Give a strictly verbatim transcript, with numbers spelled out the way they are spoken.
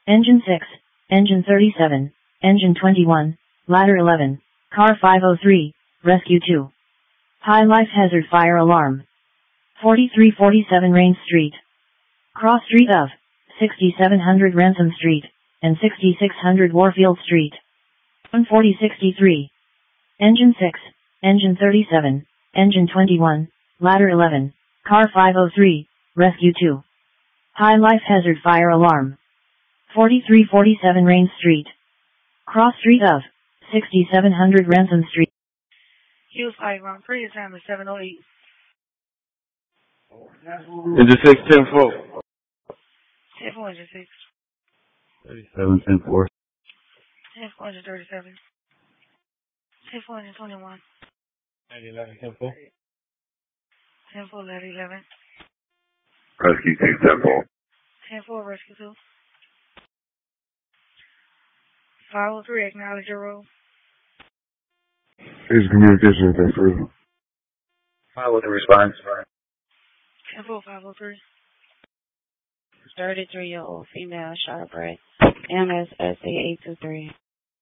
Engine six, Engine thirty-seven, Engine twenty-one, Ladder eleven, Car five oh three, Rescue two. High life hazard fire alarm. forty-three forty-seven Rains Street. Cross street of sixty-seven hundred Ransom Street and sixty-six hundred Warfield Street. one forty sixty-three. Engine six, Engine thirty-seven, Engine twenty-one, Ladder eleven, Car five oh three, Rescue two. High life hazard fire alarm. forty-three forty-seven Rains Street. Cross street of sixty-seven hundred Ransom Street. Hughes five Grand Prix, time is seven oh eight. Engine six, ten four. ten four, Engine six. thirty-seven, ten four. ten four, Engine thirty-seven. ten four, Engine twenty-one. ninety eleven, ten four. ten four, Ladder eleven. Rescue two, ten four. ten four, Rescue two. five oh three, acknowledge your role. Here's communication, ten three. five oh three response. ten four, five oh three. thirty-three-year-old female shot of breath. M S S A eight two three.